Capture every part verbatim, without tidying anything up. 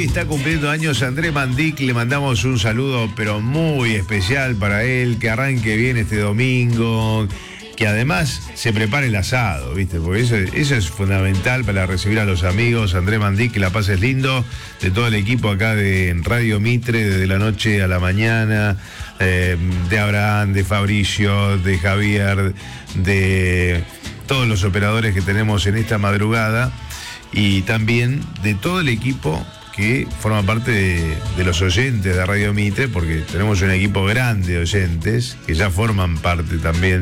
está cumpliendo años André Mandic, le mandamos un saludo pero muy especial para él, que arranque bien este domingo, que además se prepare el asado, ¿viste? Porque eso, eso es fundamental para recibir a los amigos. André Mandic, que la pases lindo, de todo el equipo acá de Radio Mitre, desde la noche a la mañana, eh, de Abraham, de Fabricio, de Javier, de todos los operadores que tenemos en esta madrugada, y también de todo el equipo que forma parte de, de los oyentes de Radio Mitre, porque tenemos un equipo grande de oyentes que ya forman parte también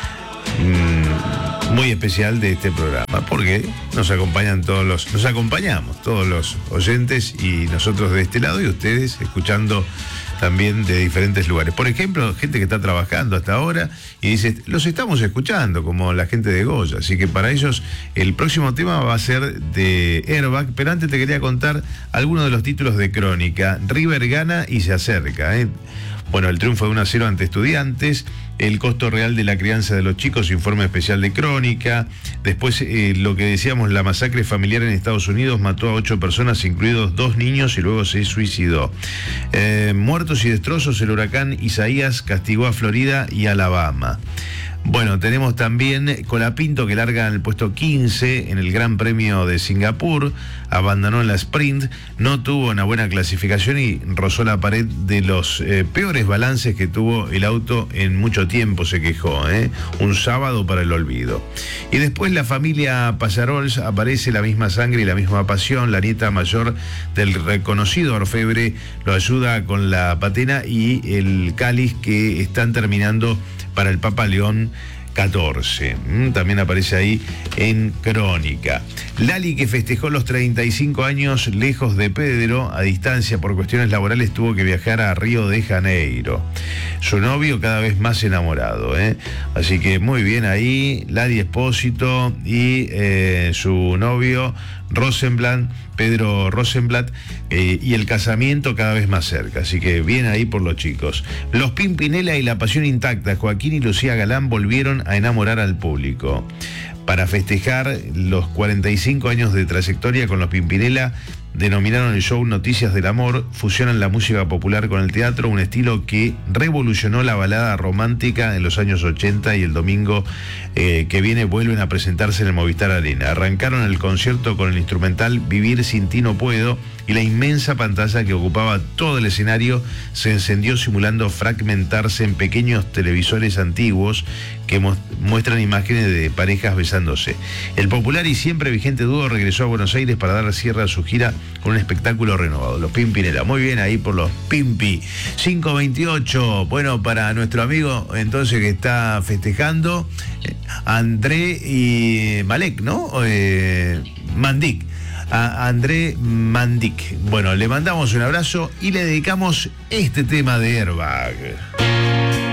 mmm, muy especial de este programa, porque nos acompañan todos los, nos acompañamos todos los oyentes, y nosotros de este lado y ustedes escuchando también de diferentes lugares. Por ejemplo, gente que está trabajando hasta ahora y dice, los estamos escuchando, como la gente de Goya. Así que para ellos el próximo tema va a ser de Airbag, pero antes te quería contar algunos de los títulos de Crónica. River gana y se acerca, ¿eh? Bueno, el triunfo de uno a cero ante Estudiantes, el costo real de la crianza de los chicos, informe especial de Crónica. Después, eh, lo que decíamos, la masacre familiar en Estados Unidos mató a ocho personas, incluidos dos niños, y luego se suicidó. Eh, muertos y destrozos, el huracán Isaías castigó a Florida y Alabama. Bueno, tenemos también Colapinto, que larga en el puesto quince en el Gran Premio de Singapur, abandonó en la sprint, no tuvo una buena clasificación y rozó la pared de los eh, peores balances que tuvo el auto en mucho tiempo, se quejó, ¿eh? Un sábado para el olvido. Y después la familia Pallarols, aparece la misma sangre y la misma pasión. La nieta mayor del reconocido orfebre lo ayuda con la patena y el cáliz que están terminando para el Papa León catorce. También aparece ahí en Crónica. Lali, que festejó los treinta y cinco años lejos de Pedro, a distancia por cuestiones laborales, tuvo que viajar a Río de Janeiro. Su novio cada vez más enamorado, ¿eh? Así que muy bien ahí, Lali Espósito y eh, su novio Rosenblatt, Pedro Rosenblatt, eh, y el casamiento cada vez más cerca, así que bien ahí por los chicos. Los Pimpinela y la pasión intacta, Joaquín y Lucía Galán volvieron a enamorar al público. Para festejar los cuarenta y cinco años de trayectoria con los Pimpinela, denominaron el show Noticias del Amor. Fusionan la música popular con el teatro, un estilo que revolucionó la balada romántica en los años ochenta, y el domingo eh, que viene vuelven a presentarse en el Movistar Arena. Arrancaron el concierto con el instrumental Vivir sin ti no puedo, y la inmensa pantalla que ocupaba todo el escenario se encendió simulando fragmentarse en pequeños televisores antiguos que mu- muestran imágenes de parejas besándose. El popular y siempre vigente dúo regresó a Buenos Aires para dar cierre a su gira con un espectáculo renovado. Los Pimpinela, muy bien ahí por los Pimpi. cinco veintiocho, bueno, para nuestro amigo entonces que está festejando, eh, André y Malek, ¿no? Eh, Mandic. A André Mandic. Bueno, le mandamos un abrazo y le dedicamos este tema de Airbag.